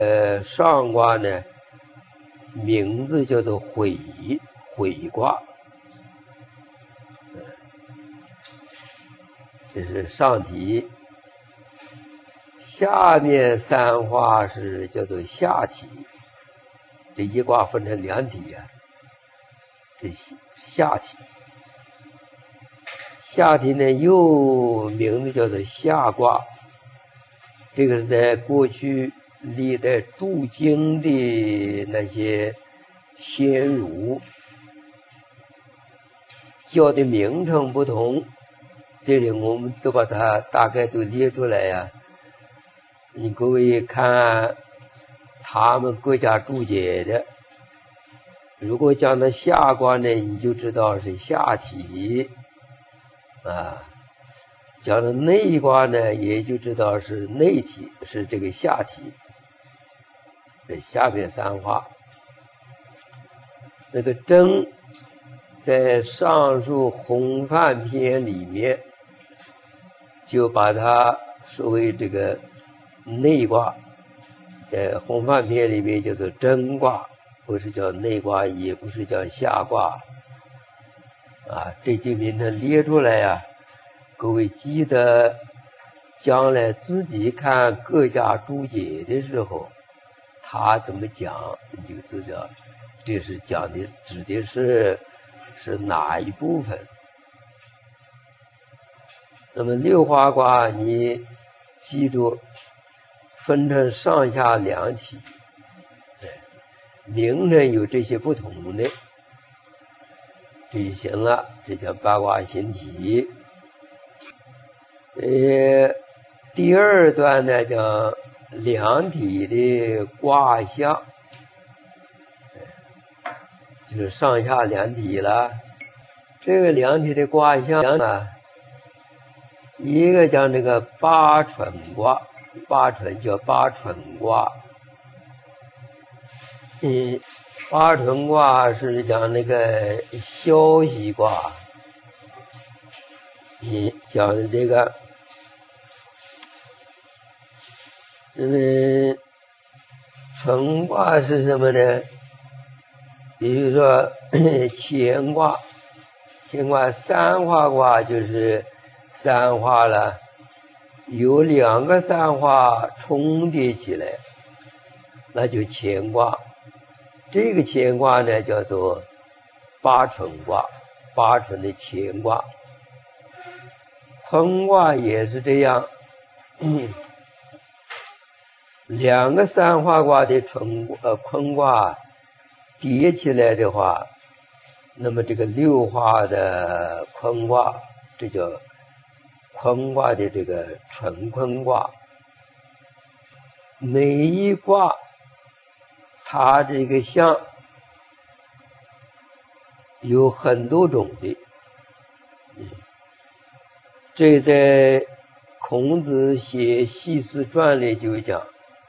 上卦呢，名字叫做悔卦，这是上题。下面三画是叫做下题，这一卦分成两题啊，这下题。下题呢，又名字叫做下卦，这个是在过去历代注经的那些先儒叫的名称不同，这里我们都把它大概都列出来呀。你各位看他们各家注解的，如果讲到下卦呢，你就知道是下题啊；讲到内卦呢，也就知道是内题，是这个下题。这下面三画，那个征在上述洪范篇里面就把它说为这个内卦，在洪范篇里面叫做征卦，不是叫内卦，也不是叫下卦啊。这些名称列出来呀，各位记得将来自己看各家注解的时候，他怎么讲，你就知道这是讲的指的是哪一部分。那么六花卦你记住分成上下两体，名称有这些不同的，这就行了。这叫八卦形体。第二段呢讲两体的卦象，就是上下两体了。这个两体的卦象啊，一个讲这个八蠢卦，八蠢叫八蠢卦。八蠢卦是讲那个消息卦，讲的这个蠢卦是什么呢？比如说乾卦，乾卦三画卦就是三画了，有两个三画重叠起来，那就乾卦。这个乾卦呢叫做八蠢卦，八蠢的乾卦。坤卦也是这样，两个三画卦的坤卦叠起来的话，那么这个六画的坤卦，这叫坤卦的这个纯坤卦。每一卦它这个象有很多种的，这在孔子写《系辞传》里就讲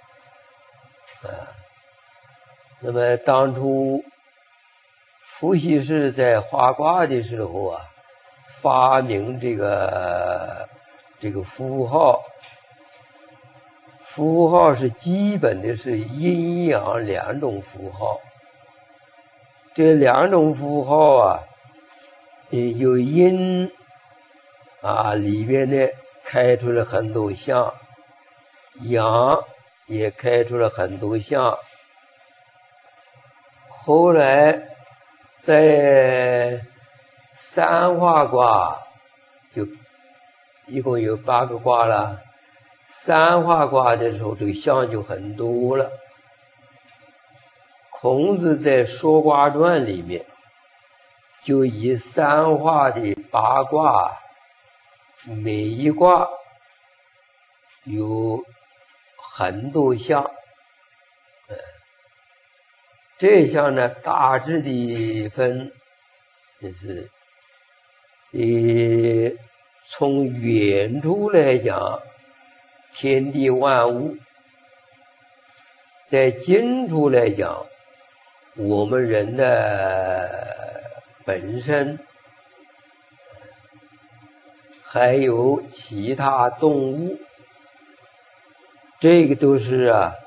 那么当初伏羲氏在画卦的时候啊，发明这个符号，符号是基本的是阴阳两种符号。这两种符号啊，有阴里边呢开出了很多象，阳也开出了很多象。后来在三画卦就一共有8个卦了，三画卦的时候这个象就很多了。孔子在《说卦传》里面就以三画的8卦，每一卦有很多象。这项呢大致的分就是从远处来讲天地万物，在近处来讲我们人的本身，还有其他动物，这个都是